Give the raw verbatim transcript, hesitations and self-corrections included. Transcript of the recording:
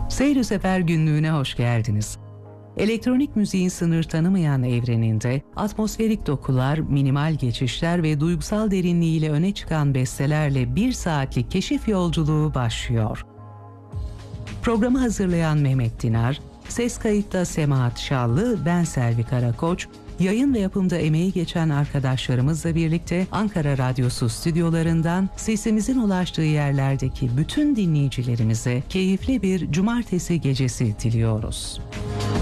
Seyir Sefer günlüğüne hoş geldiniz. Elektronik müziğin sınır tanımayan evreninde atmosferik dokular, minimal geçişler ve duygusal derinliğiyle öne çıkan bestelerle bir saatlik keşif yolculuğu başlıyor. Programı hazırlayan Mehmet Dinar, ses kayıtta Semahat Şallı, ben Selvi Karakoç, yayın ve yapımda emeği geçen arkadaşlarımızla birlikte Ankara Radyosu stüdyolarından sesimizin ulaştığı yerlerdeki bütün dinleyicilerimize keyifli bir cumartesi gecesi diliyoruz.